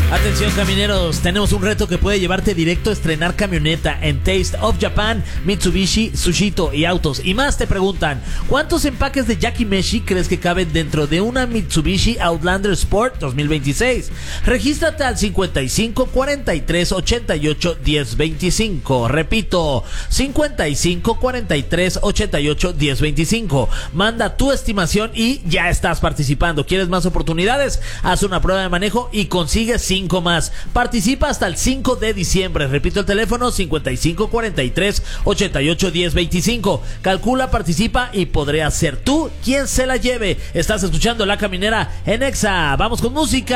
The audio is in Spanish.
Atención camineros, tenemos un reto que puede llevarte directo a estrenar camioneta en Taste of Japan, Mitsubishi, Sushito y Autos y más. Te preguntan, ¿cuántos empaques de Yakimeshi crees que caben dentro de una Mitsubishi Outlander Sport 2026? Regístrate al 55 43 88 10 25. Repito, 55 43 88 10 25. Manda tu estimación y ya estás participando. ¿Quieres más oportunidades? Haz una prueba de manejo y consigue 5 más. Participa hasta el 5 de diciembre. Repito el teléfono, 55 43 88 10 25. Calcula, participa y podría ser tú quien se la lleve. Estás escuchando La Caminera en Exa. Vamos con música.